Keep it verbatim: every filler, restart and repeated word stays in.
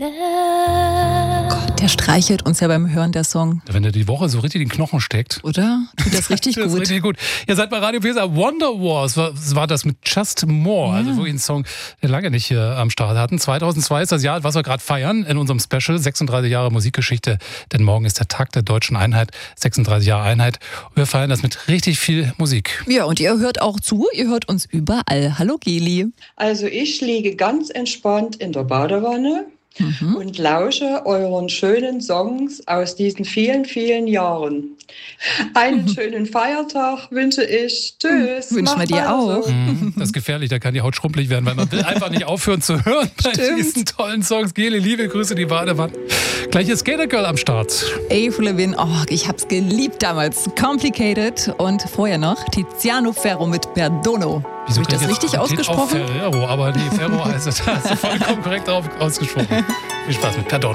Gott, der streichelt uns ja beim Hören der Song. Wenn der die Woche so richtig in den Knochen steckt. Oder? Tut das richtig das gut. Ist richtig gut. Ihr seid bei Radio Pesa. Wonderwall war, war das mit Just More. Ja. Also wirklich ein Song, den lange nicht hier am Start hatten. zweitausendzwei ist das Jahr, was wir gerade feiern in unserem Special. sechsunddreißig Jahre Musikgeschichte. Denn morgen ist der Tag der Deutschen Einheit. sechsunddreißig Jahre Einheit. Und wir feiern das mit richtig viel Musik. Ja, und ihr hört auch zu. Ihr hört uns überall. Hallo Geli. Also ich liege ganz entspannt in der Badewanne. Mhm. Und lausche euren schönen Songs aus diesen vielen, vielen Jahren. Einen mhm. schönen Feiertag wünsche ich. Tschüss. Wünschen wir dir auch. So. Das ist gefährlich, da kann die Haut schrumpelig werden, weil man will einfach nicht aufhören zu hören bei Stimmt. diesen tollen Songs. Geli, liebe Grüße, die Badewanne. Gleich ist Skater Girl am Start. Avril Lavigne, oh, ich hab's geliebt damals. Complicated. Und vorher noch Tiziano Ferro mit Perdono. Wieso Habe ich das richtig ausgesprochen? Ferrero, aber nee, Ferro heißt es. Hast du vollkommen korrekt ausgesprochen. Viel Spaß mit Pardon.